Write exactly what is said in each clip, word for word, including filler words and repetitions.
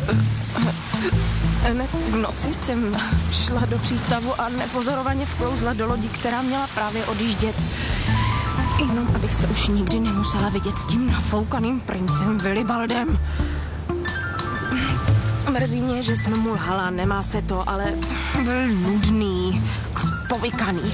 Hned v noci jsem šla do přístavu a nepozorovaně vklouzla do lodi, která měla právě odjíždět. Jenom abych se už nikdy nemusela vidět s tím nafoukaným princem Willibaldem. Mrzí mě, že jsem mu lhala, nemá se to, ale byl nudný a spovykaný.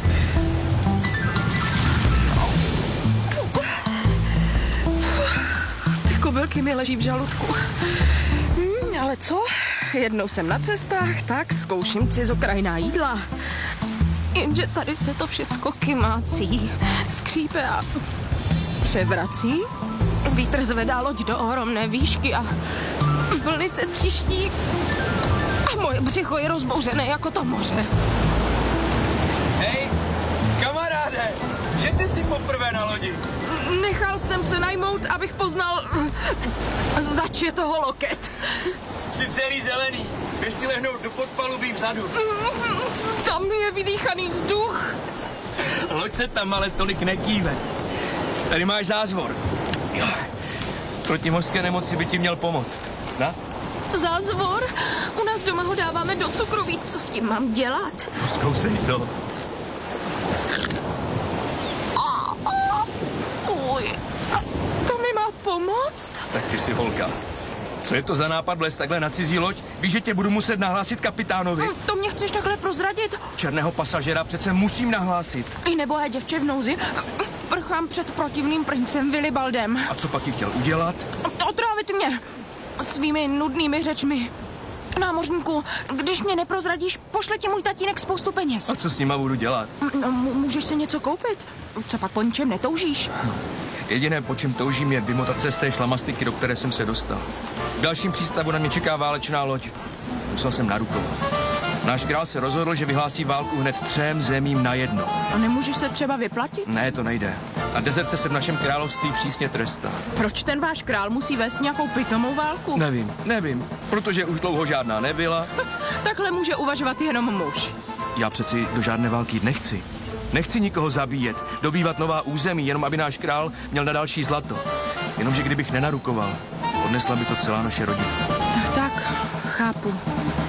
Ty kobylky mi leží v žaludku. Hmm, ale co? Jednou jsem na cestách, tak zkouším cizokrajná jídla. Jenže tady se to všecko kymácí, skřípe a převrací. Vítr zvedá loď do ohromné výšky a vlny se třiští a moje břicho je rozbouřené jako to moře. Hej, kamaráde, že ty jsi poprvé na lodi? Nechal jsem se najmout, abych poznal, zač je toho loket. Jsi celý zelený, běž si lehnout do podpalubí vzadu. Tam je vydýchaný vzduch. Loď se tam ale tolik nekýve. Tady máš zázvor. Jo. Proti mořské nemoci by ti měl pomoct. Na? Zázvor? U nás doma ho dáváme do cukroví. Co s tím mám dělat? No, zkousej to. Fuj. To mi má pomoct? Tak ty jsi holka. Co je to za nápad vlézt takhle na cizí loď? Víš, že tě budu muset nahlásit kapitánovi. To mě chceš takhle prozradit? Černého pasažera přece musím nahlásit. I nebohé děvče v nouzi. Prchám před protivným princem Willibaldem. A co pak ti chtěl udělat? Otrávit mě svými nudnými řečmi. Námořníku, když mě neprozradíš, pošle ti můj tatínek spoustu peněz. A co s nima budu dělat? No, můžeš si něco koupit? Co pak po ničem netoužíš? Jediné, po čem toužím, je vymotat se z té šlamastiky, do které jsem se dostal. V dalším přístavu na mě čeká válečná loď. Musel jsem narukovat. Náš král se rozhodl, že vyhlásí válku hned třem zemím najednou. A nemůžeš se třeba vyplatit? Ne, to nejde. A dezerce se v našem království přísně trestá. Proč ten váš král musí vést nějakou pitomou válku? Nevím, nevím, protože už dlouho žádná nebyla. Takhle může uvažovat jenom muž. Já přeci do žádné války nechci. Nechci nikoho zabíjet, dobývat nová území, jenom aby náš král měl na další zlato. Jenomže kdybych nenarukoval, odnesla by to celá naše rodina. Tak, chápu.